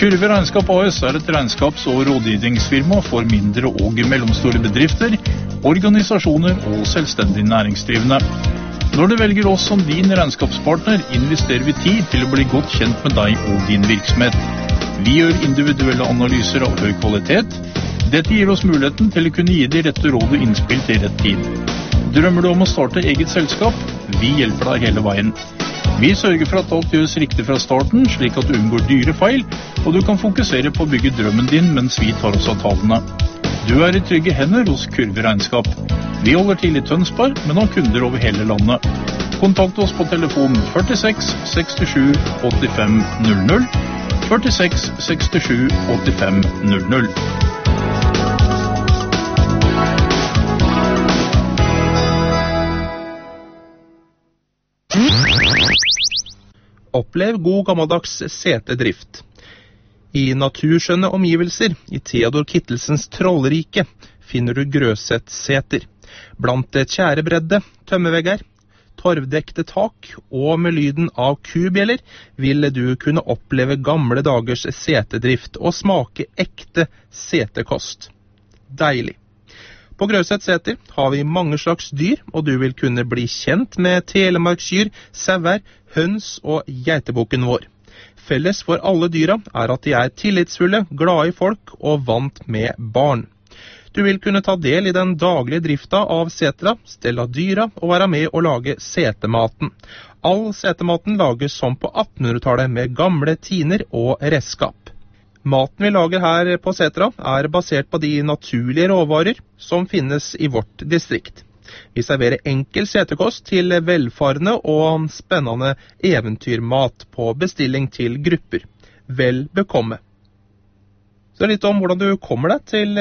Kurve Regnskap AS er et regnskaps- og rådgivningsfirma for mindre og mellomstore bedrifter, organisasjoner og selvstendig næringsdrivende. Når du velger oss som din regnskapspartner, investerer vi tid til å bli godt kjent med deg og din virksomhet. Vi gjør individuelle analyser av høy kvalitet. Dette gir oss muligheten til å kunne gi de rette råd og innspill til rett tid. Drømmer du om å starte eget selskap? Vi hjelper deg hele veien. Vi sørger for at alt gjøres riktig fra starten, slik at du unngår dyre feil, og du kan fokusere på å bygge drømmen din mens vi tar oss av tallene. Du er i trygge hender hos Kurve Regnskap. Vi holder til i Tønsberg, men har kunder over hele landet. Kontakt oss på telefon 46 67 85 00, 46 67 85 00. Opplev god gammeldags setedrift. I naturskjønne omgivelser, i Theodor Kittelsens trollrike, finner du Grøset-seter. Blant tjærebredde, tømmevegger, torvdekte tak og med lyden av kubjeller vil du kunne oppleve gamle dagers setedrift og smake ekte setekost. Deilig. På Grøset-seter har vi mange slags dyr, og du vil kunne bli kjent med telemarkskyr, sauer, høns og geitebukken vår. Felles for alle dyra er at de er tillitsfulle, glade i folk og vant med barn. Du vil kunne ta del i den daglige drifta av setra, stelle dyra og være med å lage setematen. All setematen lages som på 1800-tallet med gamle tiner og redskap. Maten vi lager her på setra er basert på de naturlige råvarer som finnes i vårt distrikt. Vi serverer enkel setekost til velfarende og spennende eventyrmat på bestilling til grupper. Vel bekomme. Så litt om hvordan du kommer deg til